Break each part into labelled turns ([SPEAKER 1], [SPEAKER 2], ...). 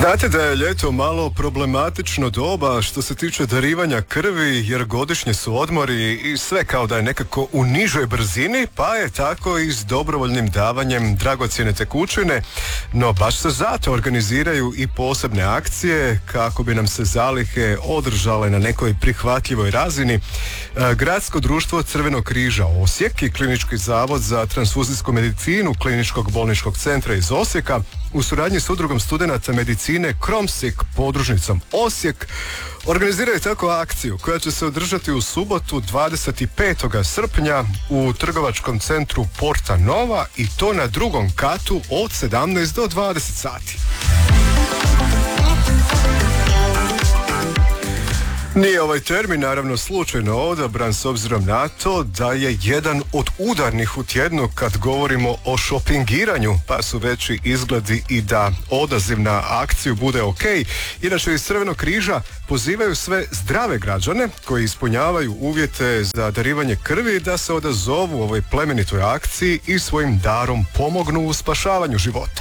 [SPEAKER 1] Znate da je ljeto malo problematično doba što se tiče darivanja krvi, jer godišnje su odmori i sve kao da je nekako u nižoj brzini, pa je tako i s dobrovoljnim davanjem dragocjene tekućine. No baš se zato organiziraju i posebne akcije kako bi nam se zalihe održale na nekoj prihvatljivoj razini. Gradsko društvo Crvenog križa Osijek i Klinički zavod za transfuzijsku medicinu Kliničkog bolničkog centra iz Osijeka u suradnji s udrugom studenata medicine Kromsik podružnicom Osijek organiziraju tako akciju koja će se održati u subotu 25. srpnja u trgovačkom centru Porta Nova i to na drugom katu od 17 do 20 sati. Nije ovaj termin naravno slučajno odabran s obzirom na to da je jedan od udarnih u tjednu kad govorimo o šopingiranju, pa su veći izgledi i da odaziv na akciju bude ok. Inače iz Crvenog križa pozivaju sve zdrave građane koji ispunjavaju uvjete za darivanje krvi da se odazovu ovoj plemenitoj akciji i svojim darom pomognu u spašavanju života.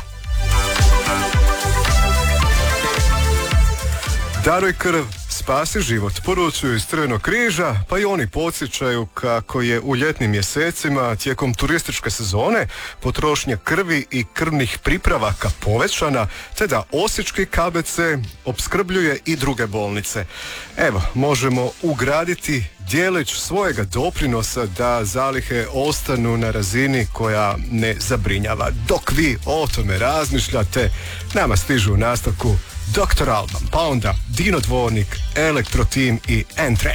[SPEAKER 1] Daruj krv, spasi život, poručuju iz Crvenog križa, pa i oni podsjećaju kako je u ljetnim mjesecima tijekom turističke sezone potrošnja krvi i krvnih pripravaka povećana, te da osječki KBC opskrbljuje i druge bolnice. Evo, možemo ugraditi dijelić svojega doprinosa da zalihe ostanu na razini koja ne zabrinjava. Dok vi o tome razmišljate, nama stižu u nastavku Dr. Alban, pa onda Dino Dvornik, Elektro Team i N-Track.